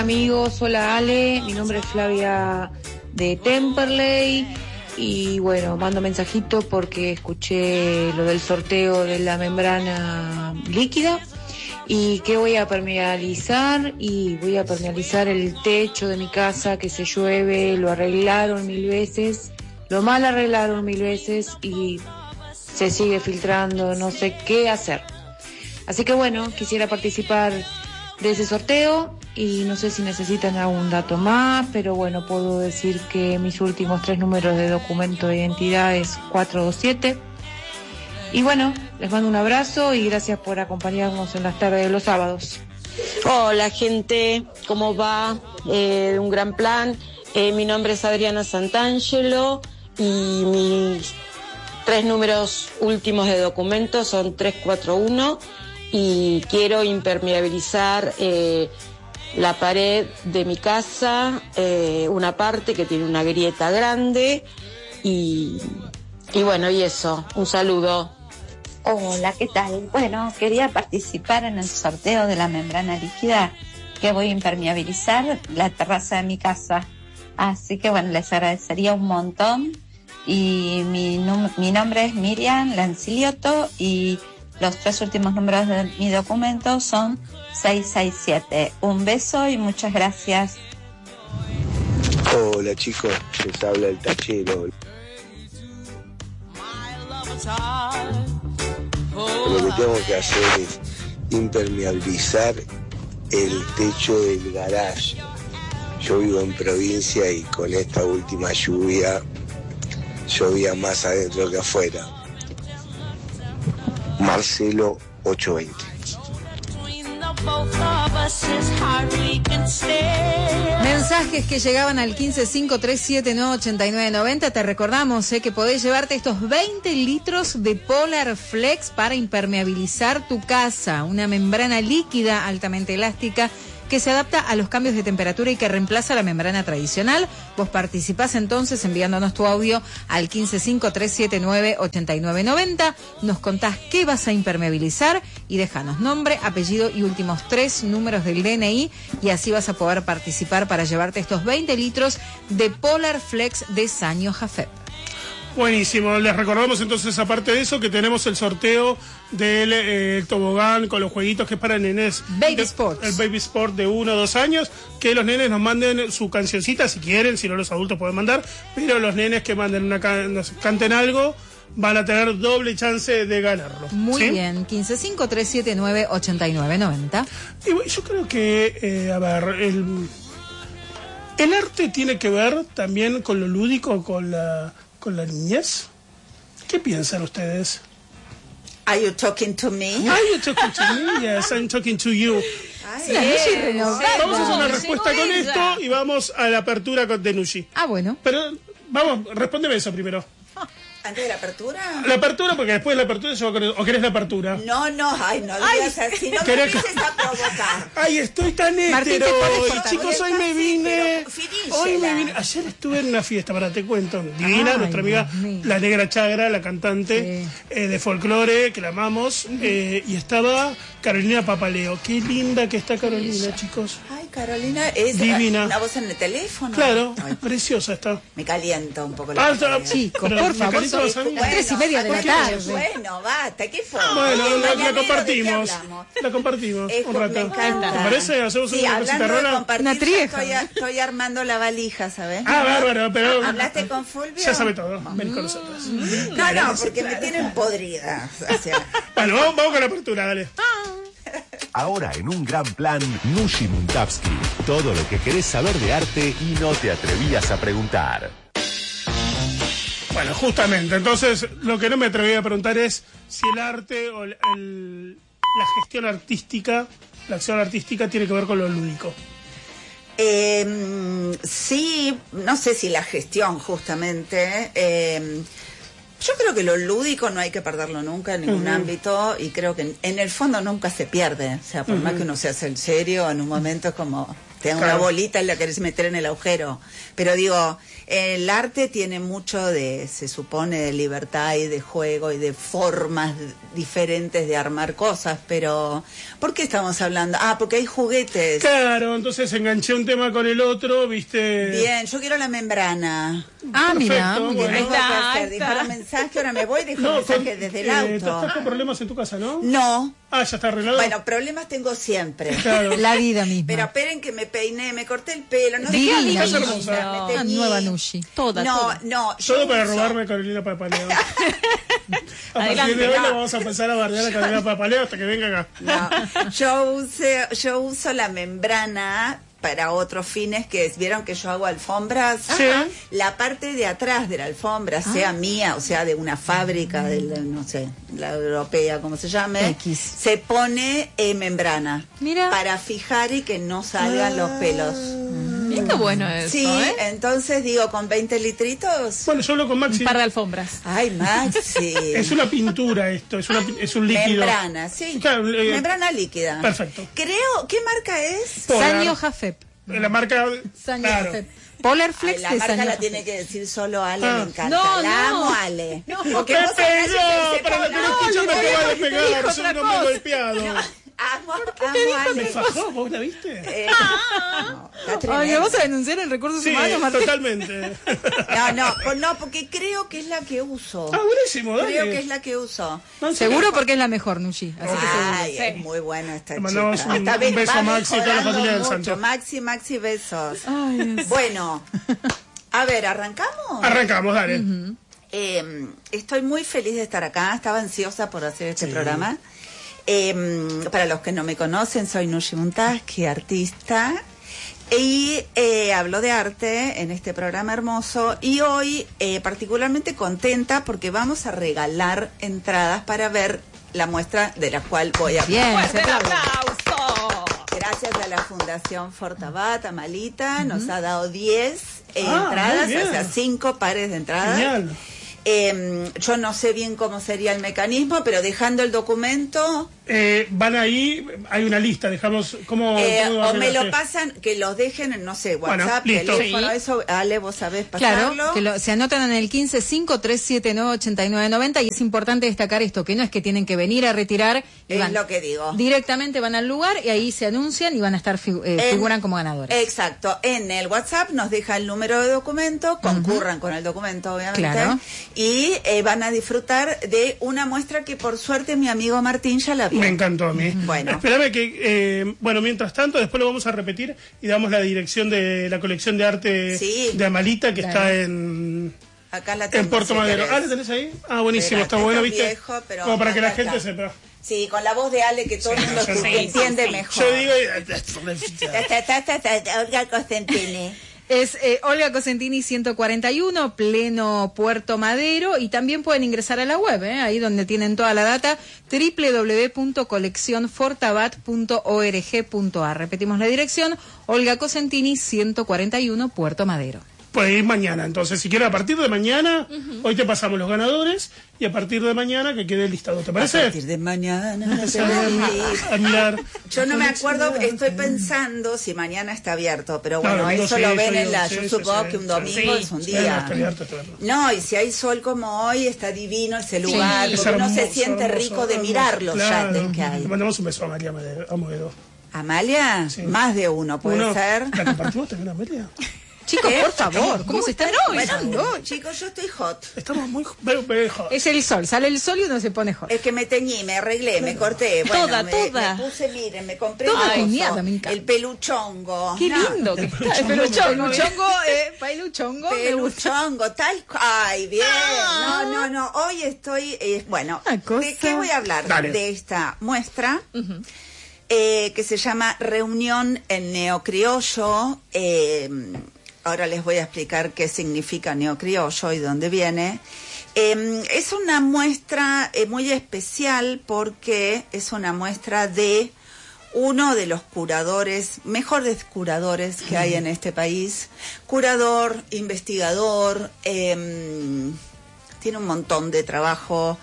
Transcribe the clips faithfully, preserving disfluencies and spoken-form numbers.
Amigos, hola Ale, mi nombre es Flavia de Temperley y bueno, mando mensajito porque escuché lo del sorteo de la membrana líquida y que voy a permeabilizar y voy a permeabilizar el techo de mi casa que se llueve, lo arreglaron mil veces, lo mal arreglaron mil veces y se sigue filtrando, no sé qué hacer. Así que bueno, quisiera participar de ese sorteo y no sé si necesitan algún dato más, pero bueno, puedo decir que mis últimos tres números de documento de identidad es cuatro dos siete. Y bueno, les mando un abrazo y gracias por acompañarnos en las tardes de los sábados. Hola gente, ¿cómo va? Eh, un gran plan. Eh, mi nombre es Adriana Santangelo y mis tres números últimos de documento son tres cuatro uno y quiero impermeabilizar eh, la pared de mi casa, eh, una parte que tiene una grieta grande y, y bueno, y eso, un saludo. Hola, ¿qué tal? Bueno, quería participar en el sorteo de la membrana líquida que voy a impermeabilizar la terraza de mi casa. Así que bueno, les agradecería un montón. Y mi, num- mi nombre es Miriam Lancilioto y los tres últimos números de mi documento son seis seis siete. Un beso y muchas gracias. Hola chicos, les habla el tachero. Lo que tengo que hacer es impermeabilizar el techo del garage. Yo vivo en provincia y con esta última lluvia llovía más adentro que afuera. Marcelo ochocientos veinte. Mensajes que llegaban al quince cinco tres siete nueve ocho nueve nueve cero. Te recordamos eh, que podés llevarte estos veinte litros de Polar Flex para impermeabilizar tu casa. Una membrana líquida altamente elástica que se adapta a los cambios de temperatura y que reemplaza la membrana tradicional. Vos participás entonces enviándonos tu audio al quince cinco tres siete nueve ocho nueve nueve cero. Nos contás qué vas a impermeabilizar y déjanos nombre, apellido y últimos tres números del D N I y así vas a poder participar para llevarte estos veinte litros de Polar Flex de Sanyo Jafet. Buenísimo, les recordamos entonces aparte de eso que tenemos el sorteo del eh, tobogán con los jueguitos que es para nenes. Baby de, Sports. El Baby Sport de uno o dos años, que los nenes nos manden su cancioncita si quieren, si no los adultos pueden mandar, pero los nenes que manden una can- nos canten algo van a tener doble chance de ganarlo. Muy ¿sí? bien, quince cinco tres siete nueve ocho nueve nueve cero. Y bueno, yo creo que, eh, a ver, el, el arte tiene que ver también con lo lúdico, con la... con la niñez. ¿Qué piensan ustedes? Are you talking to me? Are you talking to me? Yes, I'm talking to you. Ay, Sí, sí, Vamos a hacer una Llegó respuesta con ella. esto y vamos a la apertura con Denushi. Ah, bueno. Pero vamos, respóndeme eso primero. ¿Antes de la apertura? La apertura, porque después de la apertura se va a correr. ¿O querés la apertura? No, no, ay, no digas así, no me ¿Querés- empieces a provocar. Ay, estoy tan Martín, hétero. te pones hoy. contra- Chicos, hoy me Sí, vine. pero finísela. Hoy me vine. Ayer estuve en una fiesta, para te cuento. Divina, Ay, nuestra amiga Dios mío. la Negra Chagra, la cantante Sí. eh, de folclore, que la amamos. eh, y estaba Carolina Papaleo. Qué linda que está Carolina, chicos. Ay, Carolina, es Divina. una voz en el teléfono. Claro, Ay, preciosa está. me calienta un poco la Ah, está- voz. Chicos, pero por me favor, calienta son los amigos. las tres y media de la ¿por qué? tarde. Bueno, basta, ¿qué fue? Bueno, Oye, la, la mañanero, compartimos. ¿de qué hablamos? La compartimos Es un con- rato. me encanta. ¿Te parece? Hacemos Sí, una hablando cosita de rara. compartir, Una ya trieja. Estoy, a- estoy armando la valija, ¿sabes? Ah, bárbaro, pero. ¿Hablaste con Fulvio? Ya sabe todo. Ven con nosotros. No, no, porque me tienen podrida. O sea, Bueno, vamos, vamos con la apertura, dale. Ahora en un gran plan, Nushi Muntavsky. Todo lo que querés saber de arte y no te atrevías a preguntar. Bueno, justamente. Entonces, lo que no me atreví a preguntar es si el arte o el, el- la gestión artística, la acción artística tiene que ver con lo lúdico. eh, sí, no sé si la gestión justamente. eh, yo creo que lo lúdico no hay que perderlo nunca en ningún Ujú. ámbito y creo que en, en el fondo nunca se pierde. O sea, por más que uno se hace el serio, en un momento es como Te da Claro. una bolita y la querés meter en el agujero. Pero digo, el arte tiene mucho de, se supone, de libertad y de juego y de formas diferentes de armar cosas, pero ¿por qué estamos hablando? Ah, porque hay juguetes. Claro, entonces enganché un tema con el otro, viste. Bien, yo quiero la membrana. Ah, mira, Perfecto, muy bien. bueno. Tengo que hacer, dejar un mensaje, ahora me voy, dejo un No, mensaje con- desde el eh, auto. ¿Estás con problemas en tu casa, no? No. Ah, ya está arreglado. Bueno, problemas tengo siempre. Claro. La vida misma. Pero esperen que me peiné, me corté el pelo, no sé Divina, qué, divina. me Hermosa. teñí. Una nueva Nushi. Toda, No, toda. no, yo Todo para uso- robarme a Carolina Papaleo. A partir Adelante, de hoy no. le vamos a empezar a bardear a Carolina Papaleo hasta que venga acá. No, yo use, yo uso la membrana para otros fines, que es, vieron que yo hago alfombras. Sí. Ajá. La parte de atrás de la alfombra, Ah. sea mía o sea de una fábrica, de la, no sé, la europea, como se llame, X. se pone eh, membrana. Mira. Para fijar y que no salgan los pelos. Mira qué bueno eso, Sí, ¿eh? entonces digo, con veinte litritos. Bueno, yo hablo con Maxi. Un par de alfombras. Ay, Maxi. Es una pintura esto, es, una, es un líquido. Membrana, sí. Claro, eh, Membrana líquida. Perfecto. Creo, ¿qué marca es? Polar. Sanyo Jafep. La marca. Sanyo Claro. Jafep. Polar Ay, Flex la de marca Sanyo la Jafep. tiene que decir solo Ale, Ah. me encanta. No, la no. amo, Ale. No. Porque ¡Me vos sabés pegó! que se Para lo que no no, escuchó, me le acaba de dijo- pegar. dijo Resulta otra que me he cosa. golpeado. Amo, amo Me Ale. fajó, ¿vos la viste? Eh, no, está Ay, tremendo. ¿vamos a denunciar en recursos Sí, humanos, Martín? totalmente. No, no, pues no, porque creo que es la que uso. Ah, buenísimo, dale. Creo que es la que uso. No, Seguro porque es la mejor, Nushi. Así que Ay, seguro. es muy buena esta Le chica. mandamos un- Está un bien, beso va a Maxi y toda la mejorando familia del mucho. Santo. Maxi, Maxi, besos. Ay, Dios. Bueno, a ver, ¿arrancamos? Arrancamos, dale. Eh, estoy muy feliz de estar acá, estaba ansiosa por hacer este programa. Eh, para los que no me conocen, soy Nushi Muntaski, artista, y eh, hablo de arte en este programa hermoso, y hoy eh, particularmente contenta porque vamos a regalar entradas para ver la muestra de la cual voy a Bien, ¡Fuerte se el aplaude. aplauso! Gracias a la Fundación Fortabat, a Malita, nos ha dado diez eh, Ah, entradas, muy bien. o sea, cinco pares de entradas. Genial. Eh, yo no sé bien cómo sería el mecanismo, pero dejando el documento, Eh, van ahí, hay una lista, dejamos. ¿Cómo, eh, cómo o me lo arreglaste? pasan, que los dejen en, no sé, Bueno, WhatsApp, listo. teléfono, Sí. eso, Ale, vos sabés pasarlo. Claro, que lo- se anotan en el quince cinco tres siete nueve ocho nueve nueve cero y es importante destacar esto, que no es que tienen que venir a retirar. y Es van- lo que digo. Directamente van al lugar y ahí se anuncian y van a estar, figu- eh, En- figuran como ganadores. Exacto, en el WhatsApp nos deja el número de documento, concurran con el documento obviamente, Claro. y eh, van a disfrutar de una muestra que por suerte mi amigo Martín ya la vio. Me encantó a mí. Bueno. Espérame que, eh, bueno, mientras tanto, después lo vamos a repetir y damos la dirección de la colección de arte Sí. de Amalita, que Claro. está en, Acá la tengo, en Puerto si Madero. querés. Ah, ¿la tenés ahí? Ah, buenísimo, Espera, está esto bueno, es ¿viste? viejo, pero Como para que la acá gente está. sepa. Sí, con la voz de Ale que todo el mundo yo- se sí, entiende sí, sí. mejor. Yo digo... Ta, ta, ta, ta, ta, ta, Olga Cosentini. Es eh, Olga Cosentini ciento cuarenta y uno, pleno Puerto Madero, y también pueden ingresar a la web, eh, ahí donde tienen toda la data, doble u doble u doble u punto colección fortabat punto org punto a r. Repetimos la dirección, Olga Cosentini ciento cuarenta y uno, Puerto Madero. Puede ir mañana, entonces, si quieres, a partir de mañana, hoy te pasamos los ganadores y a partir de mañana que quede el listado, ¿te A parece? partir de mañana. te A, voy a ir. a mirar. Yo no me acuerdo, estoy pensando si mañana está abierto, pero bueno, No, domingo eso sí, lo ven yo en digo, la. sí, Yo sí, supongo sí, que un sí. domingo Sí. es un Sí, día. está abierto, está abierto. No, y si hay sol como hoy, está divino ese lugar, Es porque uno se hermoso, siente hermoso, rico de hermoso. mirar los Claro. yates que hay. Le mandamos un beso a María Madero, a Moedo. ¿Amalia? Sí. Más de uno, puede Uno, ser. ¿La compartimos también, Amelia? Chicos, ¿Qué? por favor, ¿cómo se están hoy? Bueno, chicos, yo estoy hot. Estamos muy... Very, very hot. Es el sol, sale el sol y uno se pone hot. Es que me teñí, me arreglé, me corté. Bueno, Toda, me, toda. me puse, miren, me compré Toda el coso, tuneada, me encanta. el peluchongo. Qué No, lindo que está. El peluchongo, peluchongo, eh, peluchongo, me gusta. Peluchongo, tal. Ay, bien. No, no, no. Hoy estoy. eh, bueno, Una cosa. ¿de qué voy a hablar? Dale. De esta muestra eh, que se llama Reunión en Neocriollo. Eh, ahora les voy a explicar qué significa neocriollo y dónde viene. Eh, es una muestra eh, muy especial porque es una muestra de uno de los curadores, mejores curadores que hay en este país, curador, investigador, eh, tiene un montón de trabajo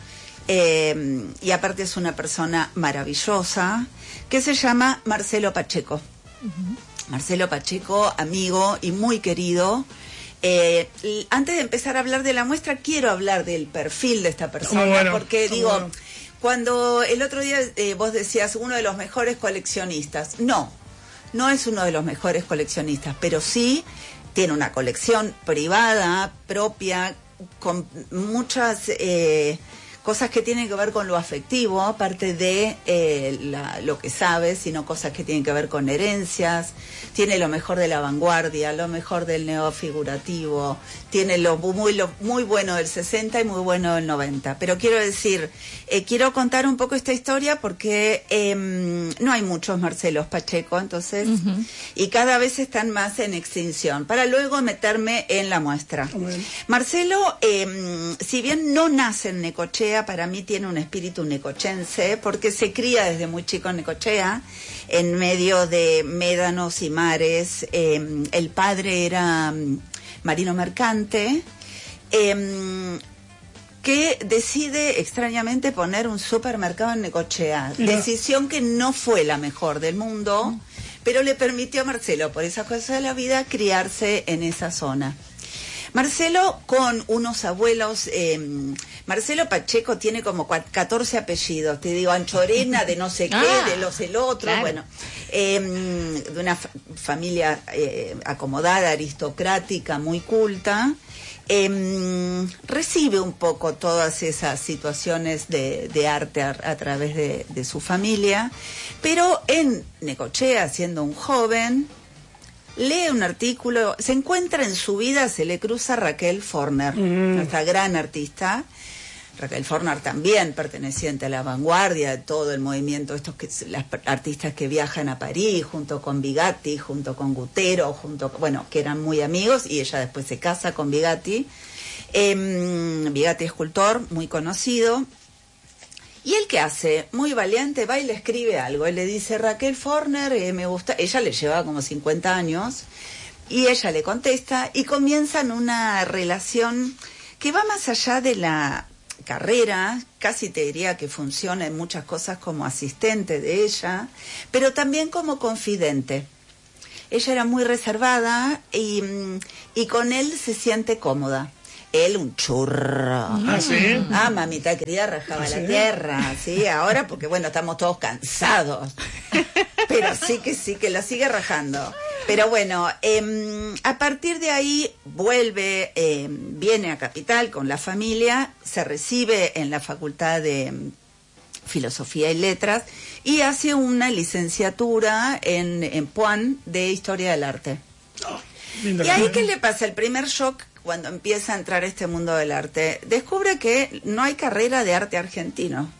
eh, y aparte es una persona maravillosa que se llama Marcelo Pacheco. Marcelo Pacheco, amigo y muy querido. Eh, antes de empezar a hablar de la muestra, quiero hablar del perfil de esta persona, bueno, porque digo, bueno. cuando el otro día eh, vos decías uno de los mejores coleccionistas, no, no es uno de los mejores coleccionistas, pero sí tiene una colección privada, propia, con muchas eh, cosas que tienen que ver con lo afectivo, aparte de eh, la, lo que sabe, sino cosas que tienen que ver con herencias. Tiene lo mejor de la vanguardia, lo mejor del neofigurativo, tiene lo muy, lo muy bueno del sesenta y muy bueno del noventa. Pero quiero decir, eh, quiero contar un poco esta historia porque eh, no hay muchos Marcelos Pacheco, entonces, uh-huh. y cada vez están más en extinción, para luego meterme en la muestra. Bueno. Marcelo, eh, si bien no nace en Necochea, para mí tiene un espíritu necochense, porque se cría desde muy chico en Necochea, en medio de médanos y mares. Eh, el padre era um, marino mercante, eh, que decide extrañamente poner un supermercado en Necochea. No. Decisión que no fue la mejor del mundo, no. pero le permitió a Marcelo, por esas cosas de la vida, criarse en esa zona. Marcelo con unos abuelos, eh, Marcelo Pacheco tiene como catorce apellidos, te digo, Anchorena, de no sé qué, ah, de los el otro, claro. bueno, eh, de una fa- familia eh, acomodada, aristocrática, muy culta, eh, recibe un poco todas esas situaciones de, de arte a, a través de, de su familia, pero en Necochea, siendo un joven, lee un artículo, se encuentra en su vida, se le cruza Raquel Forner, mm. nuestra gran artista. Raquel Forner también perteneciente a la vanguardia de todo el movimiento, estos que las artistas que viajan a París, junto con Bigatti, junto con Gutero, junto, bueno, que eran muy amigos, y ella después se casa con Bigatti. Eh, Bigatti, escultor, muy conocido. ¿Y él qué hace? Muy valiente, va y le escribe algo. Él le dice, Raquel Forner, eh, me gusta. Ella le llevaba como cincuenta años. Y ella le contesta y comienzan una relación que va más allá de la carrera. Casi te diría que funciona en muchas cosas como asistente de ella, pero también como confidente. Ella era muy reservada y, y con él se siente cómoda. Él un churro. ¿Ah, sí? Ah, mamita querida, rajaba ¿Ah, la sí? tierra, sí, ahora porque bueno, estamos todos cansados. Pero sí que sí, que la sigue rajando. Pero bueno, eh, a partir de ahí vuelve, eh, viene a Capital con la familia, se recibe en la Facultad de Filosofía y Letras y hace una licenciatura en, en Puan de Historia del Arte. Oh, y ahí, ¿qué le pasa? El primer shock cuando empieza a entrar a este mundo del arte, descubre que no hay carrera de arte argentino.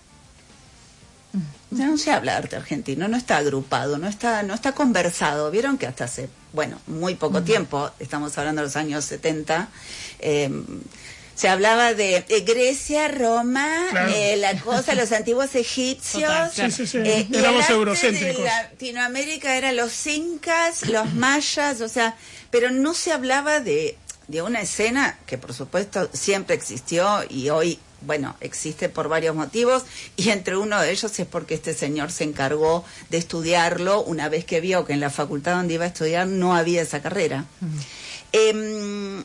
No se habla de arte argentino, no está agrupado, no está, no está conversado. Vieron que hasta hace, bueno, muy poco tiempo, estamos hablando de los años setenta, eh, se hablaba de eh, Grecia, Roma, claro. eh, la cosa, los antiguos egipcios. Total, claro. sí, sí, sí. Eh, Éramos y eurocéntricos. De Latinoamérica eran los incas, los mayas, o sea, pero no se hablaba de de una escena que por supuesto siempre existió y hoy, bueno, existe por varios motivos, y entre uno de ellos es porque este señor se encargó de estudiarlo una vez que vio que en la facultad donde iba a estudiar no había esa carrera. Uh-huh. Eh,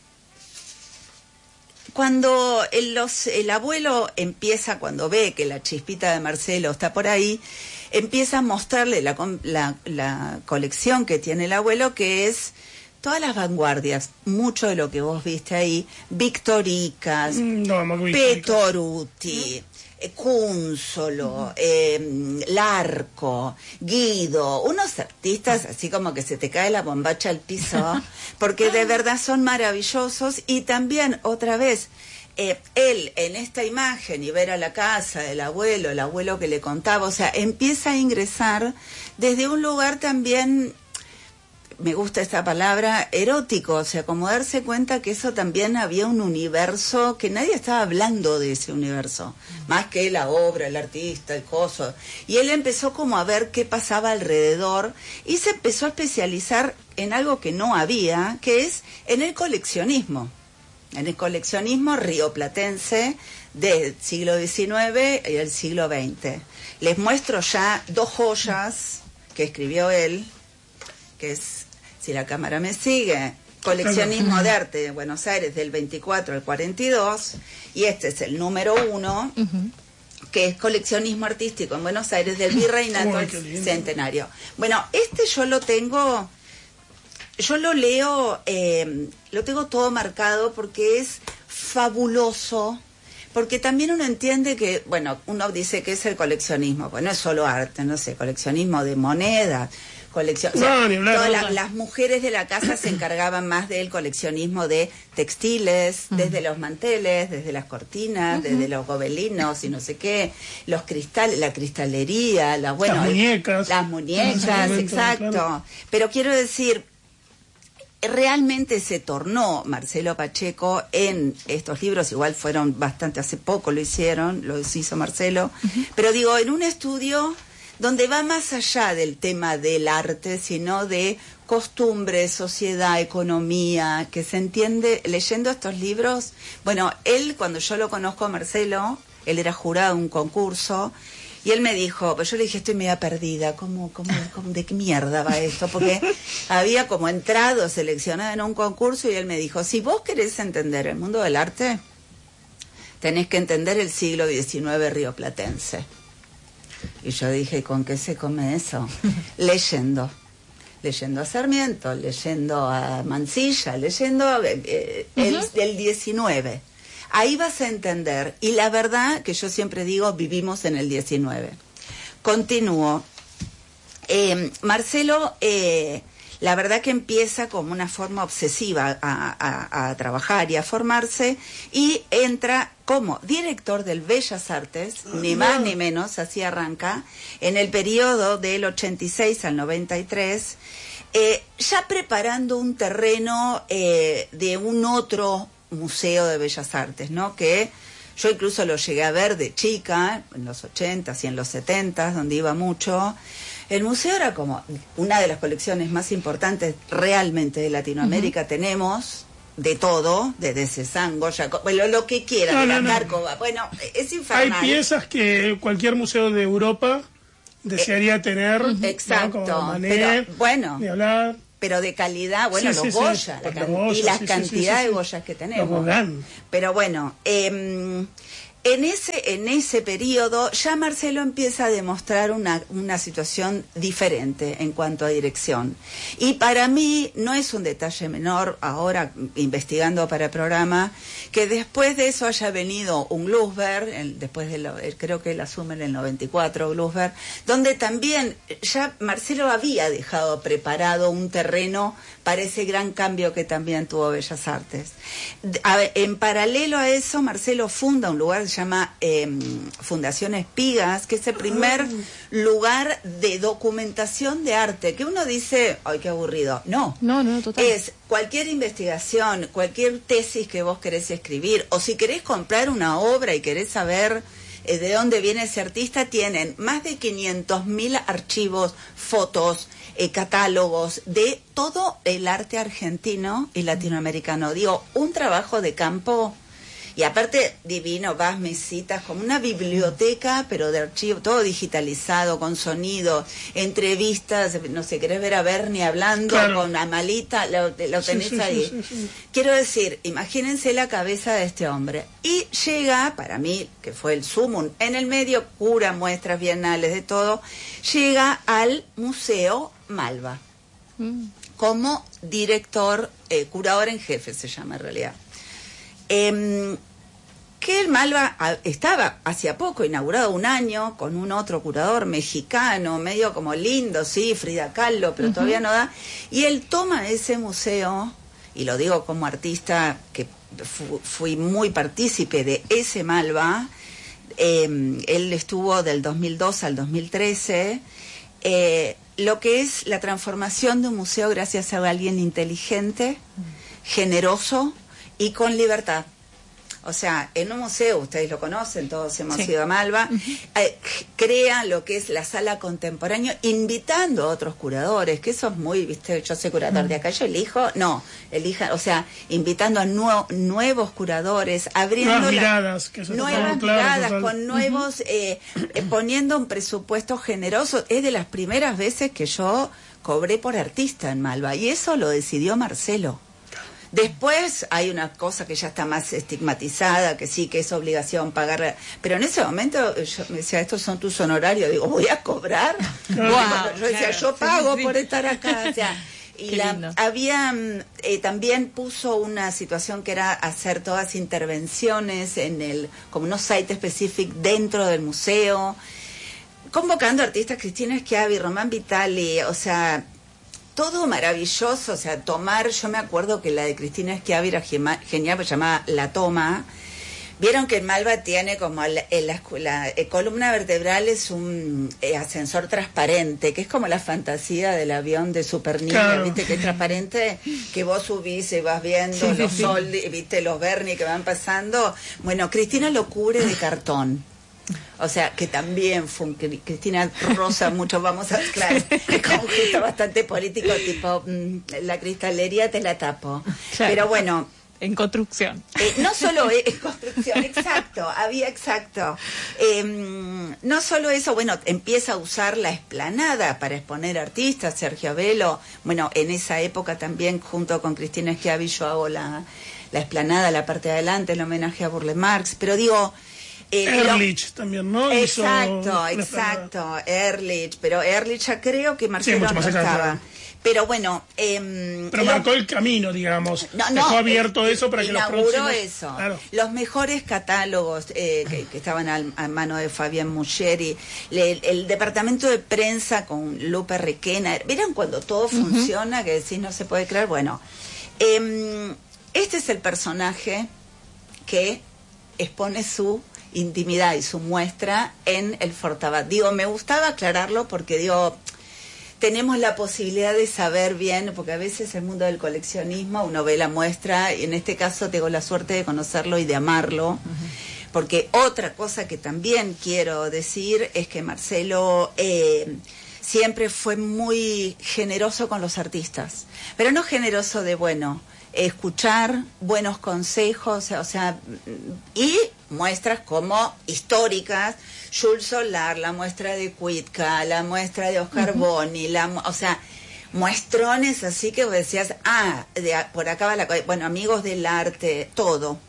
cuando el, los, el abuelo empieza, cuando ve que la chispita de Marcelo está por ahí, empieza a mostrarle la, la, la colección que tiene el abuelo, que es todas las vanguardias, mucho de lo que vos viste ahí, Victoricas, no, Petoruti, ¿no? Cúnsolo, eh, Larco, Guido, unos artistas así como que se te cae la bombacha al piso, porque de verdad son maravillosos. Y también, otra vez, eh, él en esta imagen y ver a la casa del abuelo, el abuelo que le contaba, o sea, empieza a ingresar desde un lugar también, me gusta esta palabra, erótico, o sea, como darse cuenta que eso también había un universo, que nadie estaba hablando de ese universo, más que la obra, el artista, el coso. Y él empezó como a ver qué pasaba alrededor y se empezó a especializar en algo que no había, que es en el coleccionismo. En el coleccionismo rioplatense del siglo diecinueve y del siglo veinte. Les muestro ya dos joyas que escribió él. que es, si la cámara me sigue, Coleccionismo de Arte de Buenos Aires del veinticuatro al cuarenta y dos, y este es el número uno, uh-huh. que es Coleccionismo Artístico en Buenos Aires del Virreinato al Centenario. Bueno, este yo lo tengo, yo lo leo, eh, lo tengo todo marcado porque es fabuloso, porque también uno entiende que, bueno, uno dice que es el coleccionismo, pues no es solo arte, no sé, coleccionismo de monedas, colección, o sea, no, todas la, las mujeres de la casa se encargaban más del coleccionismo de textiles, uh-huh. desde los manteles, desde las cortinas, uh-huh. desde los gobelinos y no sé qué, los cristales, la cristalería, la, bueno, las muñecas, las muñecas, momento, exacto. Claro. Pero quiero decir, realmente se tornó Marcelo Pacheco en estos libros, igual fueron bastante, hace poco lo hicieron, lo hizo Marcelo, uh-huh. pero digo, en un estudio donde va más allá del tema del arte, sino de costumbres, sociedad, economía, que se entiende leyendo estos libros. Bueno, él, cuando yo lo conozco a Marcelo, él era jurado en un concurso, y él me dijo, pues yo le dije, estoy media perdida, ¿cómo, cómo, cómo, de qué mierda va esto? Porque había como entrado, seleccionado en un concurso, y él me dijo, si vos querés entender el mundo del arte, tenés que entender el siglo diecinueve rioplatense. Y yo dije, ¿con qué se come eso? Leyendo. Leyendo a Sarmiento, leyendo a Mansilla, leyendo eh, el, uh-huh. el diecinueve. Ahí vas a entender. Y la verdad que yo siempre digo, vivimos en el diecinueve. Continúo. Eh, Marcelo, eh, la verdad que empieza como una forma obsesiva a, a, a trabajar y a formarse, y entra como director del Bellas Artes, ni más ni menos, así arranca, en el periodo del ochenta y seis al noventa y tres, eh, ya preparando un terreno eh, de un otro museo de Bellas Artes, ¿no? Que yo incluso lo llegué a ver de chica, en los ochentas y en los setentas, donde iba mucho. El museo era como una de las colecciones más importantes realmente de Latinoamérica. Uh-huh. Tenemos de todo, desde Cézanne, Goya, bueno, lo que quieran, no, de la no, Cárcova. No. Bueno, es infernal. Hay piezas que cualquier museo de Europa desearía eh, tener. Exacto. ¿No? Como Manet, pero, bueno, ni hablar. Pero de calidad, bueno, sí, los sí, Goya, sí, la can- Goya, y la sí, cantidad sí, sí, de Goyas que tenemos. Pero bueno, eh, en ese en ese periodo ya Marcelo empieza a demostrar una, una situación diferente en cuanto a dirección. Y para mí no es un detalle menor, ahora investigando para el programa, que después de eso haya venido un Glusberg, el, después de lo, el, creo que él asume en el noventa y cuatro, Glusberg, donde también ya Marcelo había dejado preparado un terreno para ese gran cambio que también tuvo Bellas Artes. A ver, en paralelo a eso, Marcelo funda un lugar que se llama eh, Fundación Espigas, que es el primer lugar de documentación de arte, que uno dice, ay, qué aburrido. No, no, no, total. Es cualquier investigación, cualquier tesis que vos querés escribir, o si querés comprar una obra y querés saber eh, de dónde viene ese artista, tienen más de quinientos mil archivos, fotos, Eh, catálogos de todo el arte argentino y latinoamericano. Digo, un trabajo de campo, y aparte divino, vas, mesitas, como una biblioteca, pero de archivo, todo digitalizado, con sonido, entrevistas, no sé, querés ver a Bernie hablando, claro, con Amalita, lo, lo tenés sí, sí, ahí. Sí, sí, sí. Quiero decir, imagínense la cabeza de este hombre. Y llega, para mí, que fue el sumum, en el medio, cura, muestras, bienales, de todo, llega al Museo Malva, mm. como director, eh, curador en jefe se llama en realidad. Eh, que el Malva a, estaba hacía poco inaugurado, un año, con un otro curador mexicano, medio como lindo, sí, Frida Kahlo, pero uh-huh. todavía no da, y él toma ese museo, y lo digo como artista que fu, fui muy partícipe de ese Malva, eh, él estuvo del dos mil dos al dos mil trece, eh, lo que es la transformación de un museo gracias a alguien inteligente, generoso y con libertad. O sea, en un museo, ustedes lo conocen, todos hemos sí. ido a Malva, uh-huh. eh, crea lo que es la sala contemporánea, invitando a otros curadores, que eso es muy, viste, yo soy curador uh-huh. de acá, yo elijo, no, elija, o sea, invitando a nuevo, nuevos curadores, abriendo nuevas miradas, que nuevas miradas, claro, con nuevos, uh-huh. eh, eh, poniendo un presupuesto generoso. Es de las primeras veces que yo cobré por artista en Malva, y eso lo decidió Marcelo. Después hay una cosa que ya está más estigmatizada, que sí, que es obligación pagar, pero en ese momento yo me decía, estos son tus honorarios, digo, ¿voy a cobrar? Wow, yo decía, claro, yo pago sí, sí. por estar acá, o sea, y Qué la, lindo. había, eh, también puso una situación que era hacer todas intervenciones en el, como unos site específicos dentro del museo, convocando artistas, Cristina Schiavi, Román Vitali, o sea, todo maravilloso, o sea, tomar, yo me acuerdo que la de Cristina Schiavi era gema- genial, pues se llamaba La Toma. Vieron que en Malva tiene como la, la, la eh, columna vertebral es un eh, ascensor transparente, que es como la fantasía del avión de Super Niña, Claro. viste, que es transparente, que vos subís y vas viendo Sí, los sí, sí. sol, viste, los Bernie que van pasando. Bueno, Cristina lo cubre de cartón. O sea, que también fue un, Cristina rosa mucho, vamos a claro, con un gesto bastante político, tipo, mmm, la cristalería te la tapo. Claro. Pero bueno, En construcción. eh, no solo es construcción, exacto, había exacto. Eh, no solo eso, bueno, empieza a usar la explanada para exponer artistas, Sergio Velo, bueno, en esa época también junto con Cristina Schiavi yo hago la, la explanada, la parte de adelante, el homenaje a Burle Marx, pero digo... Eh, Ehrlich también, ¿no? Hizo Exacto, una exacto, Ehrlich, pero Ehrlich ya creo que Marcelo mucho no más allá, estaba. claro. Pero bueno, eh, Pero lo- marcó el camino, digamos. no, no, Dejó abierto eh, eso para que los inauguró próximos... eso. Claro. Los mejores catálogos eh, que, que estaban al- a mano de Fabián Muscheri, le- el, el departamento de prensa con Lupe Requena, ¿vieron cuando todo funciona? Que decís no se puede creer. Bueno, eh, este es el personaje que expone su intimidad y su muestra en el Fortabat. Digo, me gustaba aclararlo porque digo, tenemos la posibilidad de saber bien, porque a veces el mundo del coleccionismo uno ve la muestra y en este caso tengo la suerte de conocerlo y de amarlo. Uh-huh. Porque otra cosa que también quiero decir es que Marcelo eh, siempre fue muy generoso con los artistas, pero no generoso de bueno, escuchar buenos consejos, o sea, y muestras como históricas, Jules Solar, la muestra de Cuitca, la muestra de Oscar uh-huh. Boni, la, o sea, muestrones así que vos decías, ah, de, por acá va la cosa, bueno, amigos del arte, todo.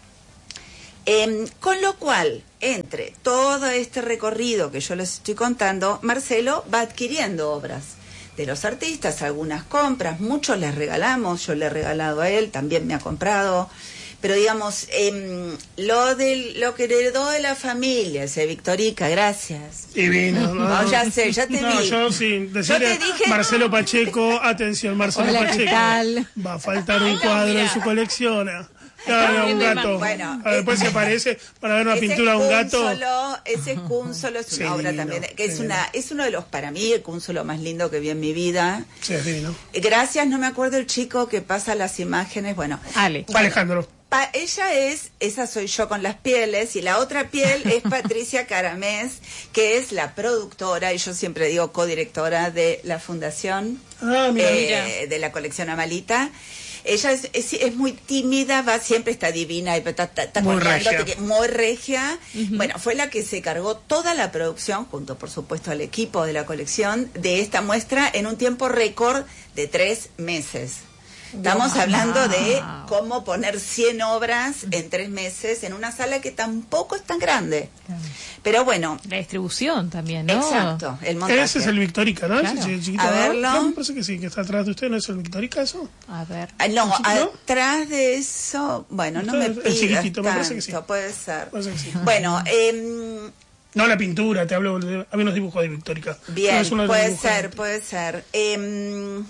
Eh, con lo cual, entre todo este recorrido que yo les estoy contando, Marcelo va adquiriendo obras de los artistas, algunas compras, muchos les regalamos, yo le he regalado a él, también me ha comprado, pero digamos, eh, lo de lo que heredó de la familia, ese Victorica, gracias. Divino, ¿no? No, ya sé, ya te no, vi. yo sí, decirle Yo te dije- Marcelo Pacheco, atención, Marcelo Hola, ¿qué Pacheco. tal? Va a faltar un Ay, no, cuadro mira. en su colección. ah. Claro, un gato. Bueno, Ah, después se aparece para ver una Ese pintura de un gato. Cúnsulo, ese cúnsulo es una Sí, obra divino, también, que es divino. una es uno de los, para mí, el cúnsulo más lindo que vi en mi vida. Sí, es divino. Gracias, no me acuerdo el chico que pasa las imágenes, bueno. Ale. Alejandro. Pa- ella es, esa soy yo con las pieles, y la otra piel es Patricia Caramés, que es la productora, y yo siempre digo codirectora de la fundación, Ah, mira. eh, de la colección Amalita. Ella es, es, es muy tímida, va siempre está divina, y está, está, está Muy coreando, regia. te- muy regia. Uh-huh. Bueno, fue la que se cargó toda la producción, junto por supuesto al equipo de la colección, de esta muestra en un tiempo récord de tres meses. Estamos Wow. hablando de cómo poner cien obras en tres meses en una sala que tampoco es tan grande. Pero bueno, La distribución también, ¿no? exacto, el montaje. Ese es el Victorica, ¿no? Claro. Ese chiquito, A ¿no? verlo. No, me parece que sí, que está atrás de usted, ¿no es el Victorica eso? A ver. Ah, no, ¿El chiquito? atrás de eso, bueno, no me El pidas chiquitito, me tanto, parece que sí. puede ser. Parece que sí. Bueno, eh, No la pintura, te hablo, de, había unos dibujos de Victorica. bien, No, es uno de los puede dibujos. ser, puede ser. Eh,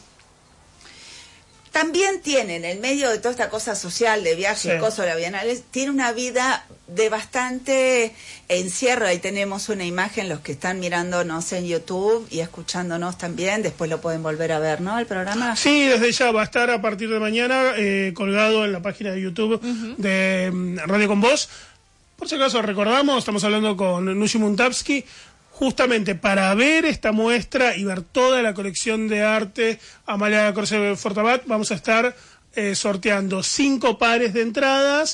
también tiene, en el medio de toda esta cosa social de viajes, Sí. cosas de la bienales, tiene una vida de bastante encierro. Ahí tenemos una imagen, los que están mirándonos en YouTube y escuchándonos también, después lo pueden volver a ver, ¿no? El programa. Sí, desde ya va a estar a partir de mañana eh, colgado en la página de YouTube uh-huh. de mm, Radio Con Voz. Por si acaso recordamos, estamos hablando con Nushi Muntavsky, justamente para ver esta muestra y ver toda la colección de arte Amalia Corse Fortabat, vamos a estar eh, sorteando cinco pares de entradas.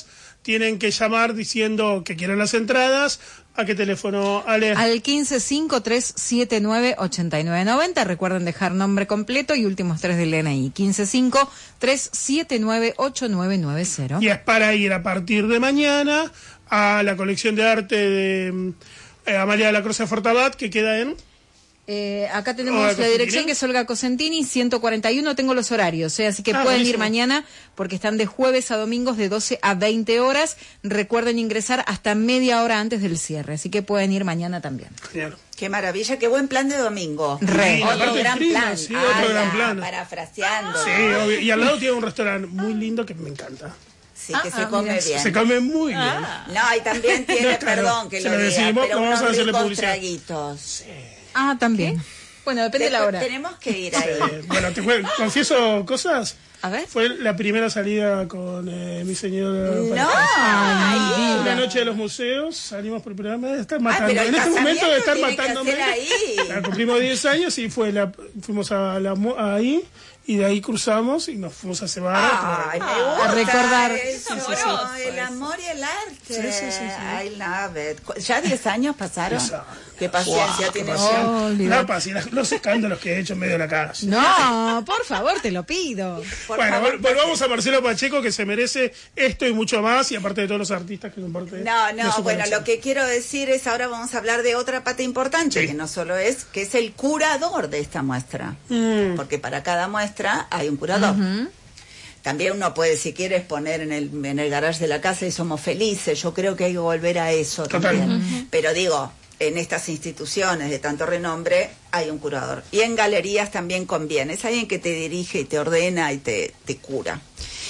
tienen que llamar diciendo que quieren las entradas. ¿A qué teléfono, Ale? Al quince cinco tres siete nueve ocho nueve nueve cero. Recuerden dejar nombre completo y últimos tres del N I. quince cinco tres siete nueve ocho nueve nueve cero. Y es para ir a partir de mañana a la colección de arte de eh, Amalia de la Cruz de Fortabat, que queda en... Eh, acá tenemos Olga la dirección, Cosentini. que es Olga Cosentini, ciento cuarenta y uno, tengo los horarios, ¿eh? Así que Ah, pueden buenísimo. ir mañana porque están de jueves a domingos de doce a veinte horas. Recuerden ingresar hasta media hora antes del cierre, así que pueden ir mañana también. Claro. Qué maravilla, qué buen plan de domingo. Re. Sí, Otro aparte gran el clima, plan. sí, otro Ah, gran ya, plan. Parafraseando. Sí, obvio. Y al lado tiene un restaurante muy lindo que me encanta. Sí, Ah, que ah, se come mira. bien. Se come muy bien. No, y también tiene, No, claro, perdón que se lo lo diga, decimos, pero vamos a unos hacerle ricos publicidad. traguitos. Ah, también. Bueno, depende de la Después hora. Tenemos que ir ahí. Eh, bueno, te jue- confieso cosas. A ver. Fue la primera salida con eh, mi señora. No, pareja. ahí. Una noche de los museos, salimos por primera vez de estar Ah, matando. pero el en este momento de estar casamiento tiene que matándome. hacer ahí. La cumplimos diez años y fue la, fuimos a la, mo- ahí y de ahí cruzamos y nos fuimos a cebar. Ay, me gusta A recordar. eso, Sí, sí, sí. el amor y el arte. Sí, sí, sí, sí. I love it. Cu- ¿Ya diez años pasaron? Diez años. Qué paciencia Wow, tiene pasión. Oh, olvidate. La paz y las- los escándalos que he hecho en medio de la calle. No, por favor, te lo pido. Por Bueno, favor, vol- volvamos a Marcelo Pacheco, que se merece esto y mucho más, y aparte de todos los artistas que son parte No, de no, su bueno, colección. lo que quiero decir es, ahora vamos a hablar de otra pata importante, Sí. que no solo es, que es el curador de esta muestra. Mm. Porque para cada muestra hay un curador. También uno puede, si quieres, poner en el, en el garage de la casa y somos felices. Yo creo que hay que volver a eso Total. también. Pero digo, en estas instituciones de tanto renombre hay un curador. Y en galerías también conviene. Es alguien que te dirige y te ordena y te, te cura.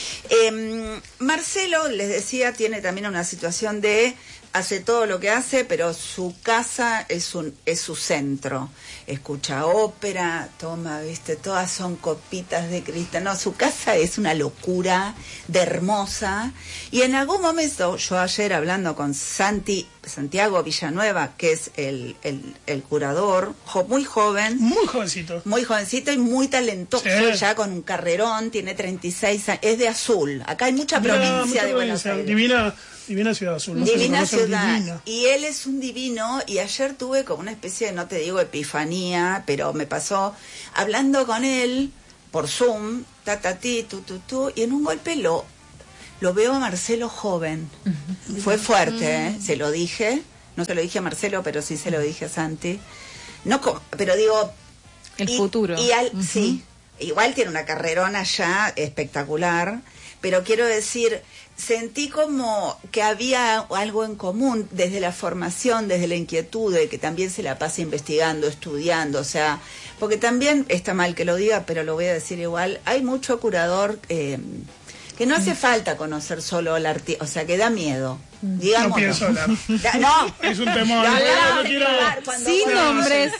Eh, Marcelo, les decía, tiene también una situación de hace todo lo que hace, pero su casa es un es su centro. Escucha ópera, toma, viste, todas son copitas de cristal. No, su casa es una locura de hermosa. Y en algún momento, yo ayer hablando con Santi, Santiago Villanueva, que es el, el, el curador, jo- muy joven, Muy jovencito. muy jovencito y muy talentoso, Sí. ya con un carrerón, tiene treinta y seis años, es de Azul. Acá hay mucha Mira, provincia mucha de Buenos provincia. Aires. Divina, divina ciudad azul. No sé si Divina conocen, ciudad. divina. Y él es un divino. Y ayer tuve como una especie de, no te digo epifanía, pero me pasó hablando con él por Zoom, ta, ta, ti, tu, tu, tu, y en un golpe lo, lo veo a Marcelo joven. Fue fuerte, ¿eh? Se lo dije. No se lo dije a Marcelo, pero sí se lo dije a Santi. No, co- pero digo... El y- futuro. Y al- Sí, igual tiene una carrerona ya espectacular, pero quiero decir, sentí como que había algo en común desde la formación, desde la inquietud, de que también se la pasa investigando, estudiando, o sea, porque también está mal que lo diga, pero lo voy a decir igual, hay mucho curador eh, que no hace falta conocer solo al artista, o sea, que da miedo. No Digamos. pienso hablar. No, Es un temor. No, No, no, no quiero... hablar cuando Sin vos- nombres.